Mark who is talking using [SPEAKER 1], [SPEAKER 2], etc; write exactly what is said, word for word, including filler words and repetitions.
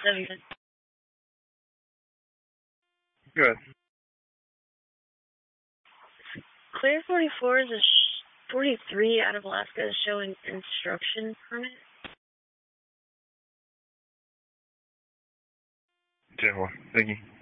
[SPEAKER 1] seven.
[SPEAKER 2] Good.
[SPEAKER 1] Clear forty-four is a sh forty-three out of Alaska is showing instruction permit.
[SPEAKER 2] ten one. Thank you.